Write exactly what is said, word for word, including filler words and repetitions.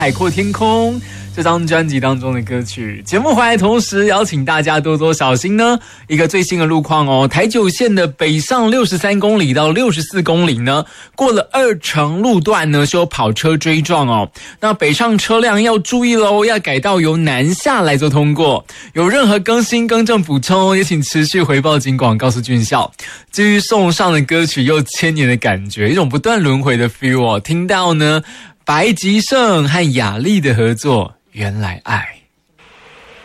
海阔天空这张专辑当中的歌曲。节目回来同时邀请大家多多小心呢，一个最新的路况哦，台九线的北上六十三公里到六十四公里呢，过了二城路段呢是有跑车追撞哦，那北上车辆要注意咯，要改道由南下来做通过。有任何更新更正补充，也请持续回报警广告诉俊孝。至于送上的歌曲又千年的感觉，一种不断轮回的 feel 哦，听到呢白吉胜和雅丽的合作，原来爱。